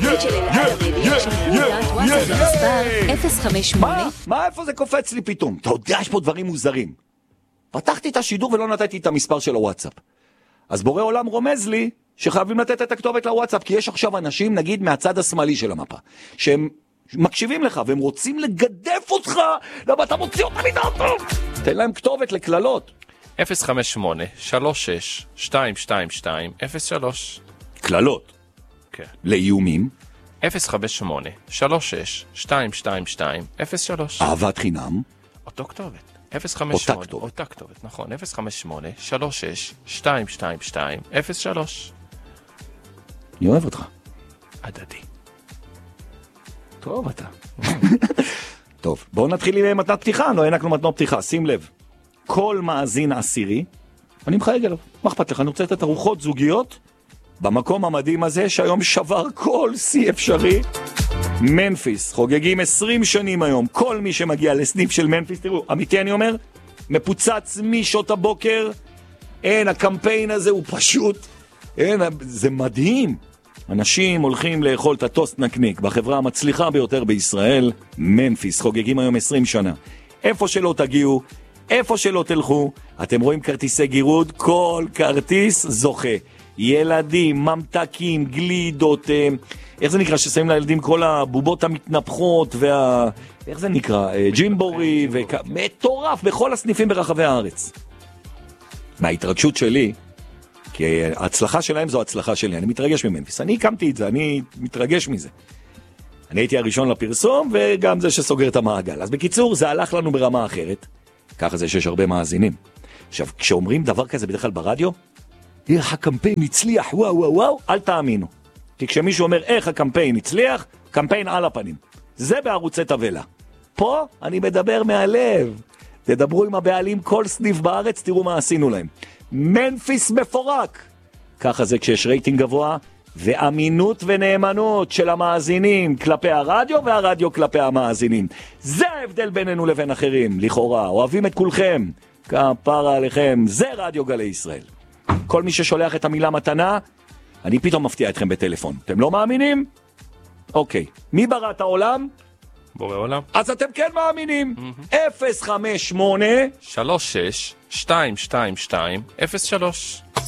המוקד של אלעד הרביעי, שמקודעת וואטסאפ למספר 058. מה? איפה זה קופץ לי פתאום? אתה יודע, יש פה דברים מוזרים. פתחתי את השידור ולא נתתי את המספר של הוואטסאפ. אז בורא עולם רומז לי שחייבים לתת את הכתובת לוואטסאפ, כי יש עכשיו אנשים, נגיד, מהצד השמאלי של המפה, שהם מקשיבים לך והם רוצים לגדף אותך, למה אתה מוציא אותם מדעתו? תן להם כתובת לכללות. 058-36-222-03. כללות. כן. לאיומים. 058-36-222-03. אהבת חינם. אותו כתובת. אותה כתובת, נכון. 058-36-222-03. אני אוהב אותך. הדדי. טוב אתה. טוב, בואו נתחיל עם מתנת פתיחה, לא הענקנו מתנות פתיחה, שים לב. כל מאזין עשירי, אני מחייג אליו, מה אכפת לך? אני רוצה לתת ארוחות זוגיות במקום המדהים הזה שהיום שבר כל שיא אפשרי. מנפיס, חוגגים 20 שנים היום, כל מי שמגיע לסניף של מנפיס, תראו, אמיתי אני אומר, מפוצץ משעות הבוקר, אין, הקמפיין הזה הוא פשוט, אין, זה מדהים. אנשים הולכים לאכול את הטוסט נקניק בחברה המצליחה ביותר בישראל, מנפיס, חוגגים היום 20 שנה. איפה שלא תגיעו, איפה שלא תלכו, אתם רואים כרטיסי גירוד, כל כרטיס זוכה. ילדים, ממתקים, גלידות, איך זה נקרא ששמים לילדים כל הבובות המתנפחות איך זה נקרא? ג'ימבורי, מטורף בכל הסניפים ברחבי הארץ. מההתרגשות שלי, כי ההצלחה שלהם זו הצלחה שלי, אני מתרגש ממנפיס, אני הקמתי את זה, אני מתרגש מזה. אני הייתי הראשון לפרסום וגם זה שסוגר את המעגל. אז בקיצור, זה הלך לנו ברמה אחרת, ככה זה שיש הרבה מאזינים. עכשיו, כשאומרים דבר כזה בדרך כלל ברדיו, איך הקמפיין הצליח, וואו וואו וואו, אל תאמינו. כי כשמישהו אומר איך הקמפיין הצליח, קמפיין על הפנים. זה בערוצי תבלה. פה אני מדבר מהלב. תדברו עם הבעלים כל סניף בארץ, תראו מה עשינו להם. מנפיס מפורק. ככה זה כשיש רייטינג גבוה, ואמינות ונאמנות של המאזינים כלפי הרדיו, והרדיו כלפי המאזינים. זה ההבדל בינינו לבין אחרים, לכאורה. אוהבים את כולכם, כפרה עליכם. זה רדיו גלי ישראל. כל מי ששולח את המילה מתנה, אני פתאום מפתיע אתכם בטלפון. אתם לא מאמינים? אוקיי. מי ברא את העולם? בורא עולם. אז אתם כן מאמינים. 058 36-222-03.